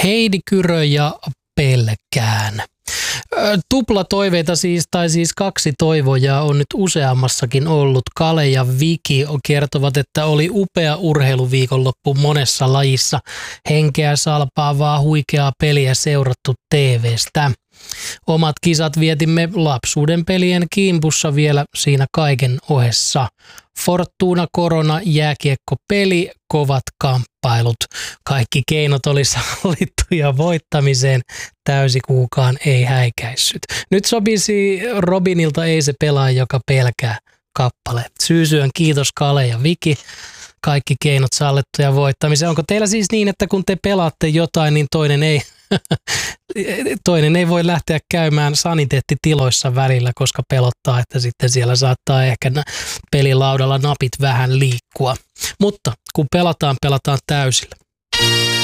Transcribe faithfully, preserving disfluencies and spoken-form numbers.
Heidi Kyrö ja Pelkään. Tupla toiveita siis, tai siis kaksi toivojaa on nyt useammassakin ollut. Kale ja Viki kertovat, että oli upea urheiluviikonloppu monessa lajissa. Henkeä salpaavaa huikeaa peliä seurattu T V:stä. Omat kisat vietimme lapsuuden pelien kimpussa vielä siinä kaiken ohessa. Fortuna, korona, jääkiekko, peli, kovat kamppailut. Kaikki keinot oli sallittuja voittamiseen. Täysikuukaan ei häikäissyt. Nyt sopisi Robinilta Ei se pelaa, joka pelkää kappale. Syysyön kiitos Kale ja Viki. Kaikki keinot sallittuja voittamiseen. Onko teillä siis niin, että kun te pelaatte jotain, niin toinen ei... Toinen ei voi lähteä käymään saniteettitiloissa välillä, koska pelottaa, että sitten siellä saattaa ehkä pelilaudalla napit vähän liikkua. Mutta kun pelataan, pelataan täysillä.